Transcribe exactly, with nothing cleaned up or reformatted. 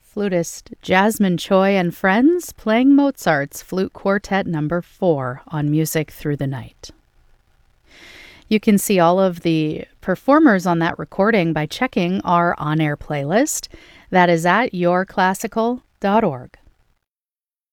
flutist Jasmine Choi and friends playing Mozart's Flute Quartet number four on Music Through the Night. You can see all of the performers on that recording by checking our on-air playlist. That is at your classical dot org.